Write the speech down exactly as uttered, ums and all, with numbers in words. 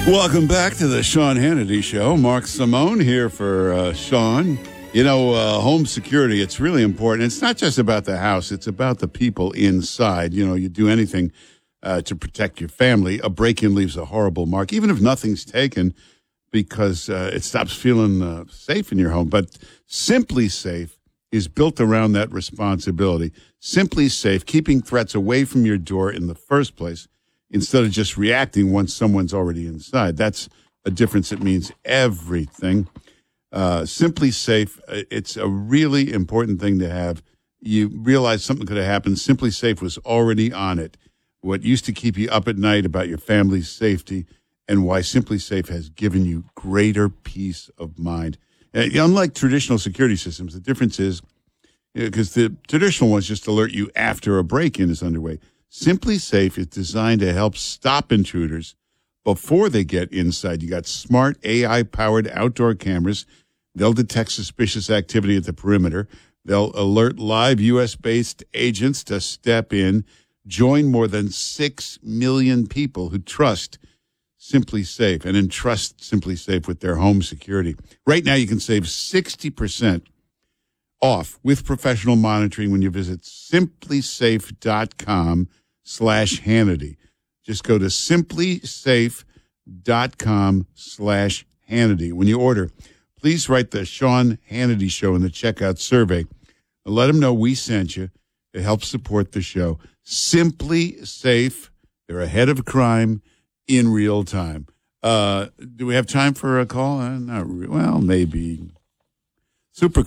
Welcome back to the Sean Hannity Show. Mark Simone here for uh, Sean. You know, uh, home security, it's really important. It's not just about the house. It's about the people inside. You know, you do anything uh, to protect your family. A break-in leaves a horrible mark, even if nothing's taken, because uh, it stops feeling uh, safe in your home. But Simply Safe is built around that responsibility. Simply Safe, keeping threats away from your door in the first place, instead of just reacting once someone's already inside. That's a difference that means everything. Uh, Simply Safe, it's a really important thing to have. You realize something could have happened. Simply Safe was already on it. What used to keep you up at night about your family's safety, and why Simply Safe has given you greater peace of mind. Uh, unlike traditional security systems, the difference is, because you know, the traditional ones just alert you after a break-in is underway. Simply Safe is designed to help stop intruders before they get inside. You got smart A I-powered outdoor cameras. They'll detect suspicious activity at the perimeter. They'll alert live U S-based agents to step in. Join more than six million people who trust Simply Safe and entrust Simply Safe with their home security. Right now, you can save sixty percent off with professional monitoring when you visit simplysafe.com slash Hannity. Just go to simplysafe.com slash Hannity. When you order, please write the Sean Hannity Show in the checkout survey and let them know we sent you to help support the show. Simply Safe. They're ahead of crime in real time. Uh, do we have time for a call? Uh, not re- well, maybe. Super